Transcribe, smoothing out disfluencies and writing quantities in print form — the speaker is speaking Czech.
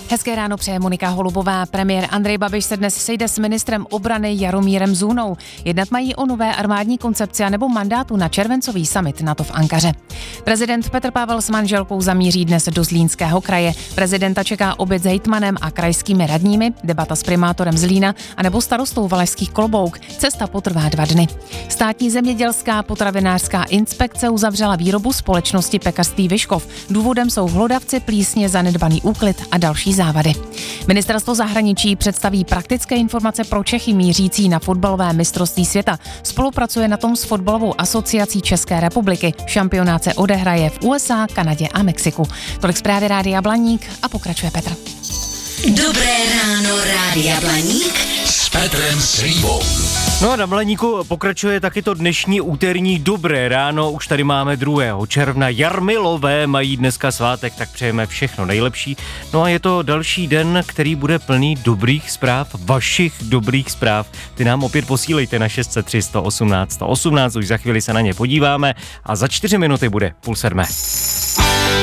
Hezké ráno přeje Monika Holubová. Premiér Andrej Babiš se dnes sejde s ministrem obrany Jaromírem Zůnou. Jednat mají o nové armádní koncepci a nebo mandátu na červencový summit NATO v Ankaře. Prezident Petr Pavel s manželkou zamíří dnes do Zlínského kraje. Prezidenta čeká oběd s hejtmanem a krajskými radními, debata s primátorem Zlína a nebo starostou Valašských Klobouk. Cesta potrvá 2 dny. Státní zemědělská potravinářská inspekce uzavřela výrobu společnosti Pekařství Vyškov. Důvodem jsou hlodavci, plísně, zanedbaný úklid a další závady. Ministerstvo zahraničí představí praktické informace pro Čechy mířící na fotbalové mistrovství světa. Spolupracuje na tom s Fotbalovou asociací České republiky. Šampionát se odehraje v USA, Kanadě a Mexiku. Tolik zprávy Rádia Blaník a pokračuje Petr. Dobré ráno, Rádia Blaník s Petrem Slívou. No a na Blaníku pokračuje taky to dnešní úterní Dobré ráno. Už tady máme 2. června. Jarmilové mají dneska svátek, tak přejeme všechno nejlepší. No a je to další den, který bude plný dobrých zpráv, vašich dobrých zpráv. Ty nám opět posílejte na 603 118 118, už za chvíli se na ně podíváme a za 4 minuty bude 6:30.